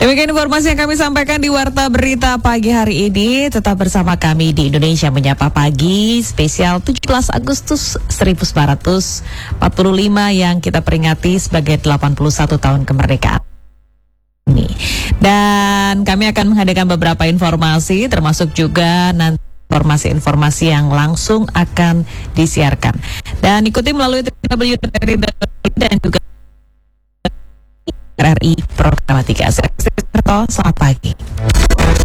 Demikian informasi yang kami sampaikan di Warta Berita pagi hari ini. Tetap bersama kami di Indonesia Menyapa Pagi spesial 17 Agustus 1945 yang kita peringati sebagai 81 tahun kemerdekaan ini. Dan kami akan menghadirkan beberapa informasi termasuk juga nanti informasi-informasi yang langsung akan disiarkan. Dan ikuti melalui www dan juga RRI Program 3. Selamat pagi.